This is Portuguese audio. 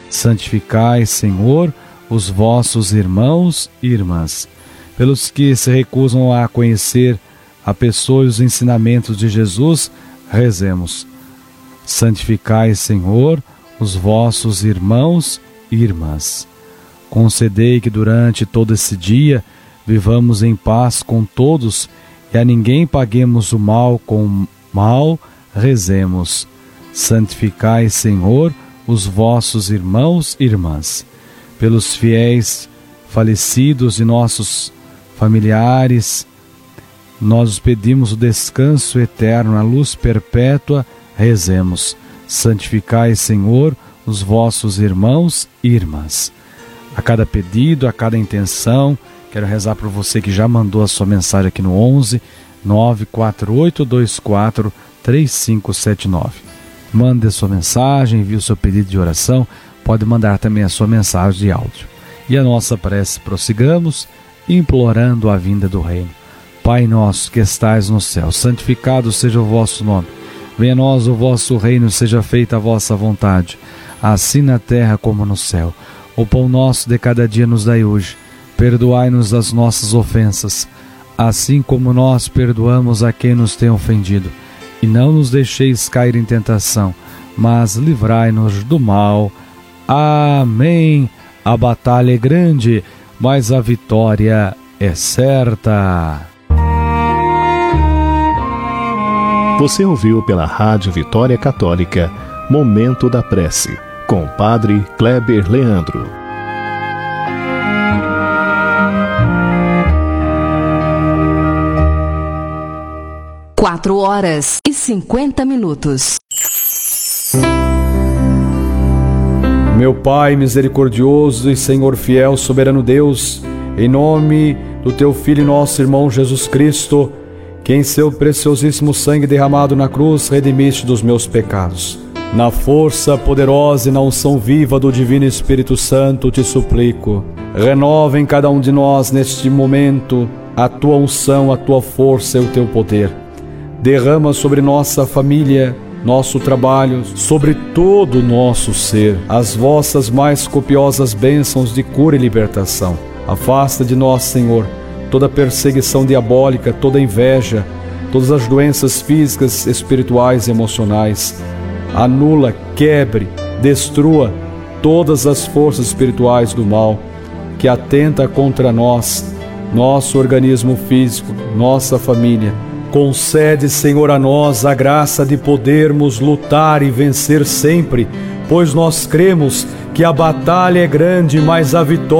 Santificai, Senhor, os vossos irmãos e irmãs. Pelos que se recusam a conhecer a pessoa e os ensinamentos de Jesus, rezemos. Santificai, Senhor, os vossos irmãos e irmãs. Concedei que durante todo esse dia vivamos em paz com todos e a ninguém paguemos o mal com mal, rezemos. Santificai, Senhor, os vossos irmãos e irmãs. Pelos fiéis falecidos e nossos familiares, nós os pedimos o descanso eterno, a luz perpétua, rezemos. Santificai, Senhor, os vossos irmãos e irmãs. A cada pedido, a cada intenção, quero rezar por você que já mandou a sua mensagem aqui no 11 94824 3579. Mande a sua mensagem, envie o seu pedido de oração, pode mandar também a sua mensagem de áudio. E a nossa prece prossigamos, implorando a vinda do Reino. Pai nosso que estais no céu, santificado seja o vosso nome. Venha a nós o vosso reino, seja feita a vossa vontade, assim na terra como no céu. O pão nosso de cada dia nos dai hoje. Perdoai-nos as nossas ofensas, assim como nós perdoamos a quem nos tem ofendido. E não nos deixeis cair em tentação, mas livrai-nos do mal. Amém. A batalha é grande, mas a vitória é certa. Você ouviu pela Rádio Vitória Católica, Momento da Prece, com o Padre Kleber Leandro. 4h50. Meu Pai misericordioso e Senhor fiel, soberano Deus, em nome do Teu Filho e nosso irmão Jesus Cristo, que em seu preciosíssimo sangue derramado na cruz redimiste dos meus pecados. Na força poderosa e na unção viva do Divino Espírito Santo te suplico, renova em cada um de nós neste momento a Tua unção, a Tua força e o Teu poder. Derrama sobre nossa família, nosso trabalho, sobre todo o nosso ser, as vossas mais copiosas bênçãos de cura e libertação. Afasta de nós, Senhor, toda perseguição diabólica, toda inveja, todas as doenças físicas, espirituais e emocionais. Anula, quebre, destrua todas as forças espirituais do mal que atenta contra nós, nosso organismo físico, nossa família. Concede, Senhor, a nós a graça de podermos lutar e vencer sempre, pois nós cremos que a batalha é grande, mas a vitória